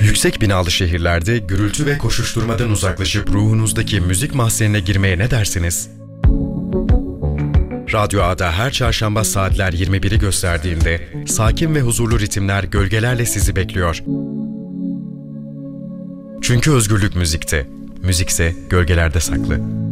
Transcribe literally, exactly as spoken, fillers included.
Yüksek binalı şehirlerde gürültü ve koşuşturmadan uzaklaşıp ruhunuzdaki müzik mahzenine girmeye ne dersiniz? Radyo A'da her çarşamba saatler yirmi biri gösterdiğinde sakin ve huzurlu ritimler gölgelerle sizi bekliyor. Çünkü özgürlük müzikte, müzikse gölgelerde saklı.